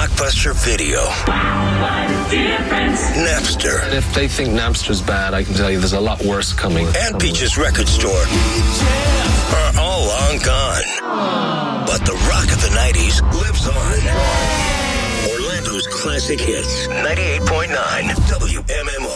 Blockbuster Video. Napster. And if they think Napster's bad, I can tell you there's a lot worse coming. And Peach's Record Store are all long gone. But the rock of the 90s lives on. Orlando's classic hits. 98.9 WMMR.